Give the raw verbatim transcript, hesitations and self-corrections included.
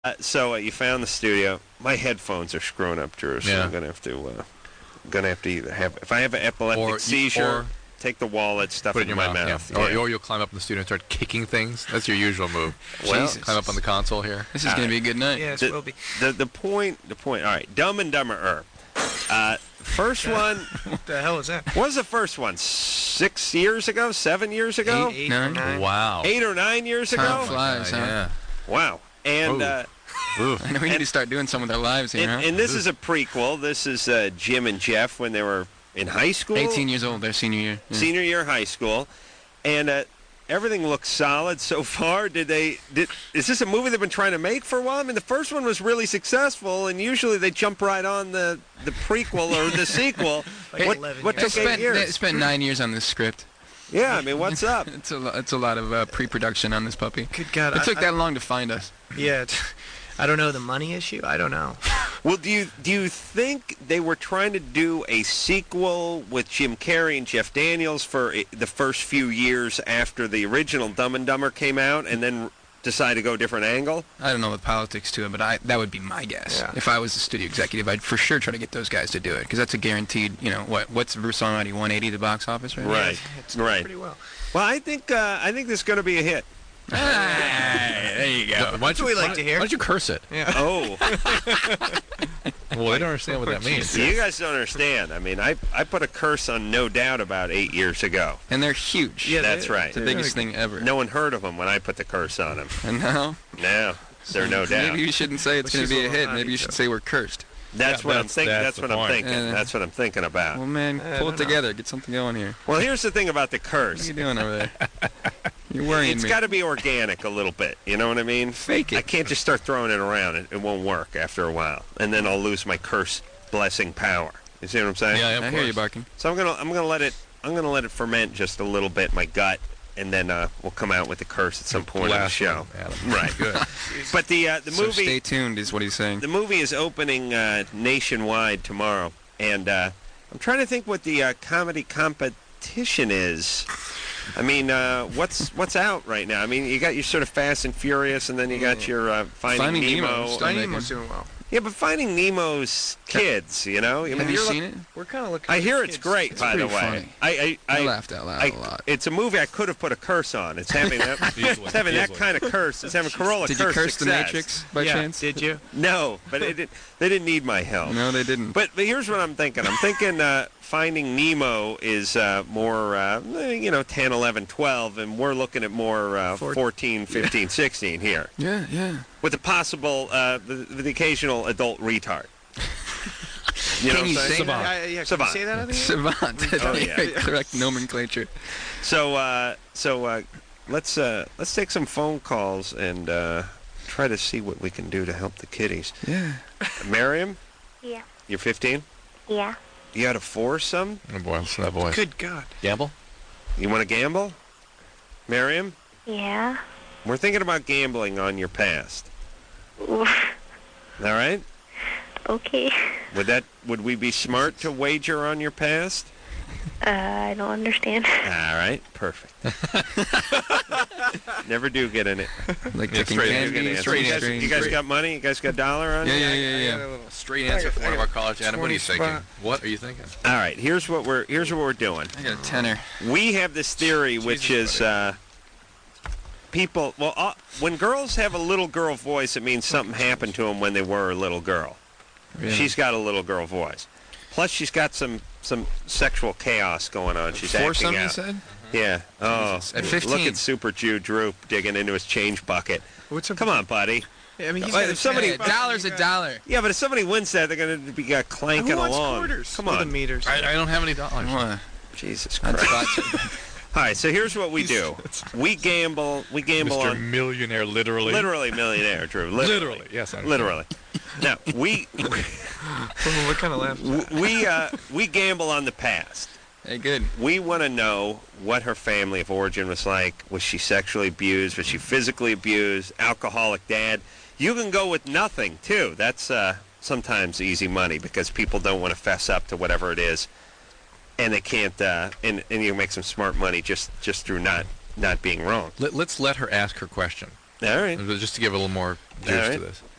Uh, so uh, you found the studio. My headphones are screwing up, Drew. So Yeah. I'm gonna have to, uh, gonna have to either have. If I have an epileptic Or- seizure, or- take the wallet, stuff Put it it in in your my mouth, mouth. yeah. Or, Yeah. or you'll climb up in the studio and start kicking things. That's your usual move. Well, Jesus. Climb up on the console here. This is going to be a good night. Yes, the, will be. the the point. The point. All right, Dumb and Dumber. Uh, first one. What the hell is that? What was the first one? Six years ago? Seven years ago? Eight, eight Nine? or nine? Wow. Eight or nine years Time ago? flies, Uh, huh? yeah. Wow. And. Ooh. Uh, Oof. I know we need to start doing some with our lives here, and, huh? and this is a prequel. This is uh, Jim and Jeff when they were in high school. eighteen years old, their senior year. Yeah. Senior year of high school. And uh, everything looks solid so far. Did they? Did is this a movie they've been trying to make for a while? I mean, the first one was really successful, and usually they jump right on the, the prequel or the sequel. Like what eleven what They years. took eight spent, they years? spent nine years on this script. Yeah, I mean, what's up? It's a, lo- it's a lot of uh, pre-production on this puppy. Good God. It I- took I- that long to find us. Yeah. It's, I don't know the money issue. I don't know. Well, do you do you think they were trying to do a sequel with Jim Carrey and Jeff Daniels for i- the first few years after the original Dumb and Dumber came out, and then decide to go a different angle? I don't know the politics to it, but I that would be my guess. Yeah. If I was the studio executive, I'd for sure try to get those guys to do it, because that's a guaranteed, you know, what what's Bruce Almighty, one eighty the box office right now? Right. It's Right. pretty well. Well, I think uh, I think this is going to be a hit. Hey, there you go. Why don't That's you- what we why like don't- to hear. Why don't you curse it? Yeah. Oh. Well, they don't understand what that means. You guys don't understand. I mean, I I put a curse on No Doubt about eight years ago. And they're huge. Yeah, That's they- right. It's the biggest thing ever. No one heard of them when I put the curse on them. And now, No, they're No Doubt. maybe you shouldn't say it's Well, going to she's be a a little hit. naughty, Maybe you should so. say we're cursed. That's Yeah, what I'm that's- thinking. that's That's, the what I'm point. thinking. Uh, That's what I'm thinking about. Well, man, I pull don't it know. together. Get something going here. Well, here's the thing about the What curse. are you doing over there? You're worrying It's me. got to be organic a little bit. You know what I mean? Fake it. I can't just start throwing it around. It, it won't work after a while, and then I'll lose my curse blessing power. You see what I'm saying? Yeah, of I hear you course. barking. So I'm gonna I'm gonna let it I'm gonna let it ferment just a little bit in my gut, and then uh, we'll come out with the curse at some point in the Last show. one, Adam. Right. Good. But the uh, the So movie stay tuned is what he's saying. the movie is opening uh, nationwide tomorrow, and uh, I'm trying to think what the uh, comedy competition is. I mean, uh, what's what's out right now? I mean, you got your sort of Fast and Furious, and then you got your uh, Finding, Finding Nemo. Nemo. Still Finding making- Nemo's doing well. Yeah, but Finding Nemo's kids, you know. I mean, Have you you're seen look- it? We're kind of looking. I at hear the it's kids. great, It's by the pretty way. funny. I, I, I, I, laughed out loud I, a lot. it's a movie I could have put a curse on. It's having that, Easily, it's having that easily. kind of curse. It's having Corolla Did you curse curse the success. Matrix by Yeah, chance? did you? No, but it, did- they didn't need my help. No, they didn't. But but here's what I'm thinking. I'm thinking uh, Finding Nemo is uh, more, uh, eh, you know, ten, eleven, twelve, and we're looking at more uh, Four- fourteen, fifteen, sixteen here, yeah, yeah. with the possible, uh, the, the occasional adult retard. You know Can what you I'm say saying? Yeah, that? yeah, yeah. Can Savant. you say that on the air? Savant. Oh, yeah. Correct nomenclature. So, uh, so uh, let's uh, let's take some phone calls and uh, try to see what we can do to help the kiddies. Yeah. Miriam, Yeah. you're fifteen. Yeah. You had a foursome. Oh, boy, listen to that voice. Good God. Gamble? You want to gamble, Miriam? Yeah. We're thinking about gambling on your past. Oof. All right. Okay. Would that would we be smart to wager on your past? Uh, I don't understand. All right, perfect. Never do get in it. Like Yeah, kicking straight candy. answer. You Straight guys, answer. you guys got money? You guys got a dollar on Yeah, you? yeah, yeah, I yeah. got a little- Straight I answer got- from I one of our got college. Adam, what are you twenty thinking? spot. What are you thinking? All right. Here's what we're here's what we're doing. I got a tenner. We have this theory, which Jesus, is uh, people. Well, uh, when girls have a little girl voice, it means something happened to them when they were a little girl. Really? She's got a little girl voice. Plus, she's got some some sexual chaos going on. She's Foursome, acting you out. said? Yeah. Oh, Jesus. At look fifteen. at Super Jew Droop digging into his change bucket. What's up? Come on, buddy. Yeah, I mean, he's Wait, got a if somebody- Hey, a dollar's a dollar. Yeah, but if somebody wins that, they're going to be uh, clanking Who wants along. quarters? Come Or the on. meters. I, I don't have any dollars. What? Jesus I'd Christ. spot you. All right, so here's what we do. We gamble. We gamble Mister on Millionaire, literally. literally millionaire, Drew. Literally. Literally, yes. I understand. Literally. Now, we Oh, what kind of laugh? we uh, we gamble on the past. Hey, good. We want to know what her family of origin was like. Was she sexually abused? Was she physically abused? Alcoholic dad? You can go with nothing, too. That's uh, sometimes easy money because people don't want to fess up to whatever it is. And they can't, uh, and, and you make some smart money just, just through not, not being wrong. Let, let's let her ask her question, All right. just to give a little more juice All right. to this.